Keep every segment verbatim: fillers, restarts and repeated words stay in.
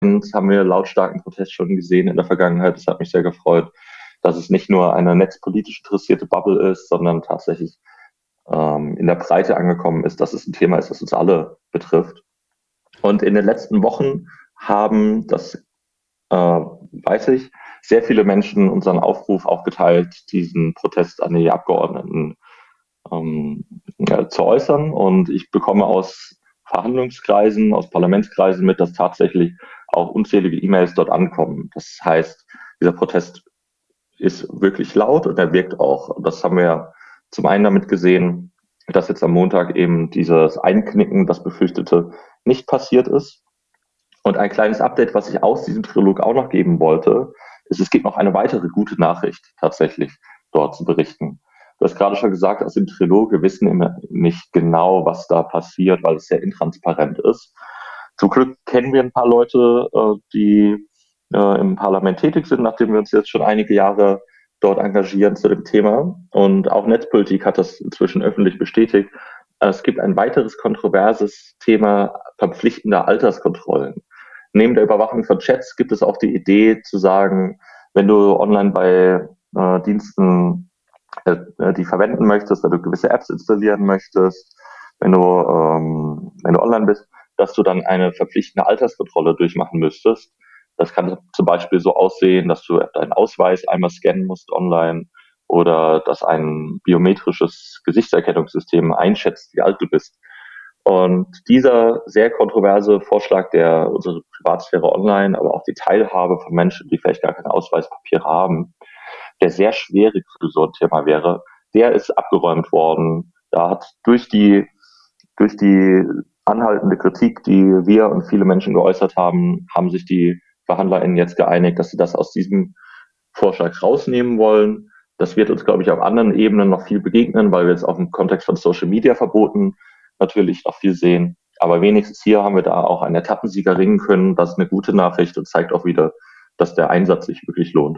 haben wir lautstarken Protest schon gesehen in der Vergangenheit. Das hat mich sehr gefreut, dass es nicht nur eine netzpolitisch interessierte Bubble ist, sondern tatsächlich ähm, in der Breite angekommen ist, dass es ein Thema ist, das uns alle betrifft. Und in den letzten Wochen haben, das äh, weiß ich, sehr viele Menschen unseren Aufruf aufgeteilt, diesen Protest an die Abgeordneten ähm, ja, zu äußern. Und ich bekomme aus Verhandlungskreisen, aus Parlamentskreisen mit, dass tatsächlich auch unzählige E-Mails dort ankommen. Das heißt, dieser Protest ist wirklich laut und er wirkt auch. Das haben wir zum einen damit gesehen, dass jetzt am Montag eben dieses Einknicken, das Befürchtete, nicht passiert ist. Und ein kleines Update, was ich aus diesem Trilog auch noch geben wollte, ist, es gibt noch eine weitere gute Nachricht tatsächlich dort zu berichten. Du hast gerade schon gesagt, aus dem Trilog, wir wissen immer nicht genau, was da passiert, weil es sehr intransparent ist. Zum Glück kennen wir ein paar Leute, die im Parlament tätig sind, nachdem wir uns jetzt schon einige Jahre dort engagieren zu dem Thema. Und auch Netzpolitik hat das inzwischen öffentlich bestätigt. Es gibt ein weiteres kontroverses Thema verpflichtender Alterskontrollen. Neben der Überwachung von Chats gibt es auch die Idee zu sagen, wenn du online bei äh, Diensten äh, die verwenden möchtest, wenn du gewisse Apps installieren möchtest, wenn du, ähm, wenn du online bist, dass du dann eine verpflichtende Alterskontrolle durchmachen müsstest. Das kann zum Beispiel so aussehen, dass du deinen Ausweis einmal scannen musst online oder dass ein biometrisches Gesichtserkennungssystem einschätzt, wie alt du bist. Und dieser sehr kontroverse Vorschlag, der unsere Privatsphäre online, aber auch die Teilhabe von Menschen, die vielleicht gar kein Ausweispapier haben, der sehr schwierig für so ein Thema wäre, der ist abgeräumt worden. Da hat durch die, durch die anhaltende Kritik, die wir und viele Menschen geäußert haben, haben sich die VerhandlerInnen jetzt geeinigt, dass sie das aus diesem Vorschlag rausnehmen wollen. Das wird uns, glaube ich, auf anderen Ebenen noch viel begegnen, weil wir jetzt auch im Kontext von Social Media Verboten natürlich noch viel sehen. Aber wenigstens hier haben wir da auch einen Etappensieger ringen können. Das ist eine gute Nachricht und zeigt auch wieder, dass der Einsatz sich wirklich lohnt.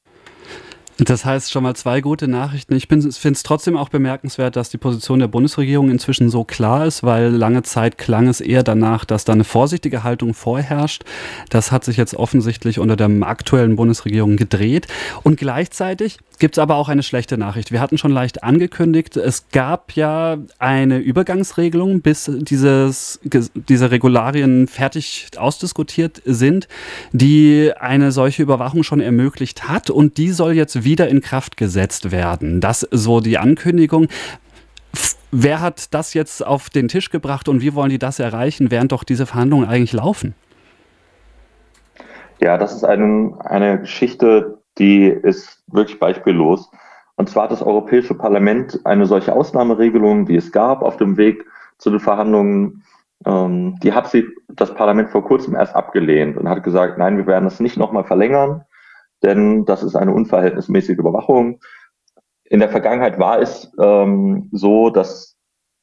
Das heißt schon mal zwei gute Nachrichten. Ich finde es trotzdem auch bemerkenswert, dass die Position der Bundesregierung inzwischen so klar ist, weil lange Zeit klang es eher danach, dass da eine vorsichtige Haltung vorherrscht. Das hat sich jetzt offensichtlich unter der aktuellen Bundesregierung gedreht. Und gleichzeitig gibt es aber auch eine schlechte Nachricht. Wir hatten schon leicht angekündigt, es gab ja eine Übergangsregelung, bis dieses, diese Regularien fertig ausdiskutiert sind, die eine solche Überwachung schon ermöglicht hat. Und die soll jetzt wieder in Kraft gesetzt werden. Das ist so die Ankündigung. Wer hat das jetzt auf den Tisch gebracht und wie wollen die das erreichen, während doch diese Verhandlungen eigentlich laufen? Ja, das ist eine, eine Geschichte, die ist wirklich beispiellos. Und zwar hat das Europäische Parlament eine solche Ausnahmeregelung, die es gab auf dem Weg zu den Verhandlungen, ähm, die hat sie, das Parlament vor kurzem erst abgelehnt und hat gesagt, nein, wir werden das nicht nochmal verlängern, denn das ist eine unverhältnismäßige Überwachung. In der Vergangenheit war es ähm, so, dass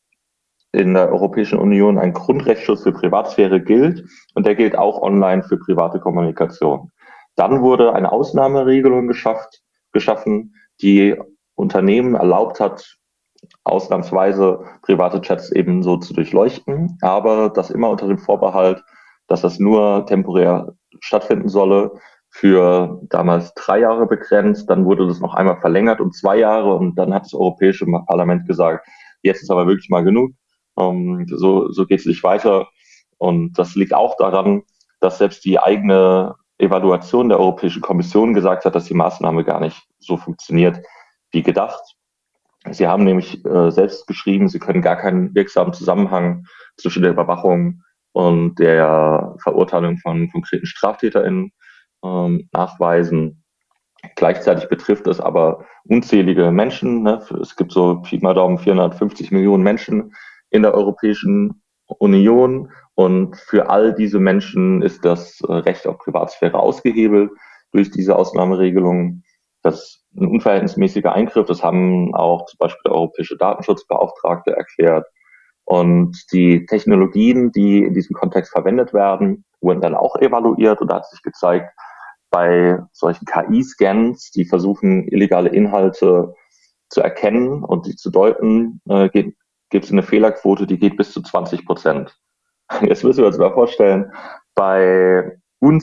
in der Europäischen Union ein Grundrechtsschutz für Privatsphäre gilt und der gilt auch online für private Kommunikation. Dann wurde eine Ausnahmeregelung geschafft, geschaffen, die Unternehmen erlaubt hat, ausnahmsweise private Chats eben so zu durchleuchten, aber das immer unter dem Vorbehalt, dass das nur temporär stattfinden solle, für damals drei Jahre begrenzt, dann wurde das noch einmal verlängert um zwei Jahre und dann hat das Europäische Parlament gesagt, jetzt ist aber wirklich mal genug, um, so, so geht es nicht weiter. Und das liegt auch daran, dass selbst die eigene Evaluation der Europäischen Kommission gesagt hat, dass die Maßnahme gar nicht so funktioniert wie gedacht. Sie haben nämlich äh, selbst geschrieben, sie können gar keinen wirksamen Zusammenhang zwischen der Überwachung und der Verurteilung von konkreten StraftäterInnen ähm, nachweisen. Gleichzeitig betrifft es aber unzählige Menschen. Ne? Es gibt so Pi mal Daumen vierhundertfünfzig Millionen Menschen in der Europäischen Union und für all diese Menschen ist das Recht auf Privatsphäre ausgehebelt durch diese Ausnahmeregelung. Das ist ein unverhältnismäßiger Eingriff. Das haben auch zum Beispiel der Europäische Datenschutzbeauftragte erklärt. Und die Technologien, die in diesem Kontext verwendet werden, wurden dann auch evaluiert und da hat sich gezeigt, bei solchen K I-Scans, die versuchen, illegale Inhalte zu erkennen und die zu deuten, äh, gibt es eine Fehlerquote, die geht bis zu zwanzig Prozent. Jetzt müssen wir uns mal vorstellen, bei